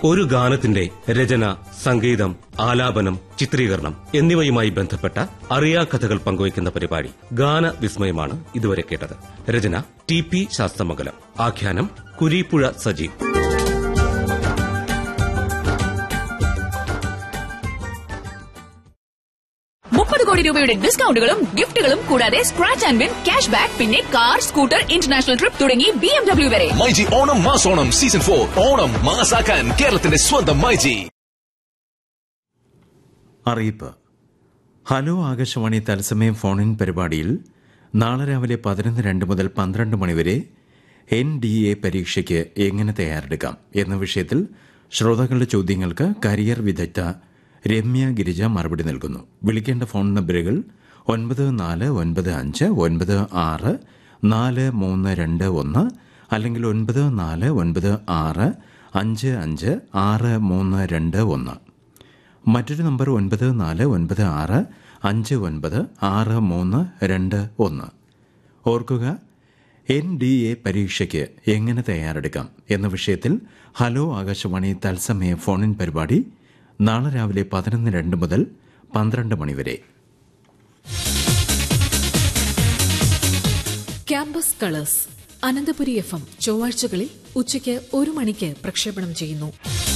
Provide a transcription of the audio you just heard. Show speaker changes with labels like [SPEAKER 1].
[SPEAKER 1] ഒരു ഗാനത്തിന്റെ രചന, സംഗീതം, ആലാപനം, ചിത്രീകരണം എന്നിവയുമായി ബന്ധപ്പെട്ട അറിയാക്കഥകൾ പങ്കുവയ്ക്കുന്ന പരിപാടി ഗാനവിസ്മയമാണ് ഇതുവരെ കേട്ടത്. രചന TP ശാസ്തമംഗലം. ആഖ്യാനം കുരീപ്പുഴ സജീവ്.
[SPEAKER 2] ₹30 കോടി ഡിസ്കൗണ്ടുകളും ഗിഫ്റ്റുകളും കൂടാതെ scratch and win, cash back, പിന്നെ കാർ, സ്കൂട്ടർ, ഇന്റർനാഷണൽ ട്രിപ്പ് തുടങ്ങി BMW വരെ.
[SPEAKER 3] മൈജി ഓണം മാസോണം സീസൺ 4 ഓണം മാസാക്കാൻ കേരളത്തിന്റെ സ്വന്തം മൈജി.
[SPEAKER 4] അറിയിപ്പ്. ഹലോ ആകാശവാണി തത്സമയം ഫോണിൻ പരിപാടിയിൽ നാളെ രാവിലെ 11:02 മുതൽ 12 മണിവരെ NDA പരീക്ഷയ്ക്ക് എങ്ങനെ തയ്യാറെടുക്കാം എന്ന വിഷയത്തിൽ ശ്രോതാക്കളുടെ ചോദ്യങ്ങൾക്ക് കരിയർ വിദഗ്ധ രമ്യ ഗിരിജ മറുപടി നൽകുന്നു. വിളിക്കേണ്ട ഫോൺ നമ്പറുകൾ 9496464321 അല്ലെങ്കിൽ 9496556321. മറ്റൊരു നമ്പർ 9496596321. ഓർക്കുക, NDA പരീക്ഷയ്ക്ക് എങ്ങനെ തയ്യാറെടുക്കാം എന്ന വിഷയത്തിൽ ഹലോ ആകാശവാണി തത്സമയ ഫോണിൻ പരിപാടി നാളെ രാവിലെ 11:02 മുതൽ 12 മണിവരെ.
[SPEAKER 5] ക്യാമ്പസ് കളേഴ്സ് അനന്തപുരി FM ചൊവ്വാഴ്ചകളിൽ ഉച്ചയ്ക്ക് 1 മണിക്ക് പ്രക്ഷേപണം ചെയ്യുന്നു.